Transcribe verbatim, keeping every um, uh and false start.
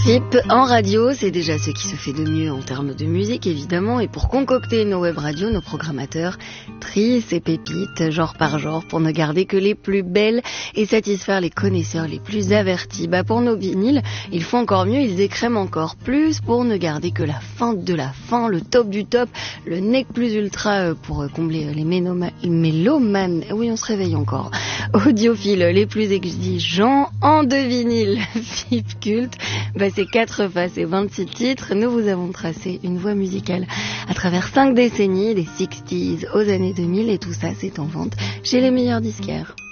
Trip en radio, c'est déjà ce qui se fait de mieux en termes de musique évidemment, et pour concocter nos web radios, nos programmateurs trient ces pépites genre par genre pour ne garder que les plus belles et satisfaire les connaisseurs les plus avertis. Bah pour nos vinyles, ils font encore mieux, ils écrèment encore plus pour ne garder que la fin de la fin, le top du top, le nec plus ultra pour combler les ménoma- mélomanes, oui on se réveille encore, audiophiles les plus exigeants en deux vinyles, F I P culte. Bah c'est quatre faces et vingt-six titres. Nous vous avons tracé une voie musicale à travers cinq décennies, des sixties aux années deux mille, et tout ça c'est en vente chez les meilleurs disquaires.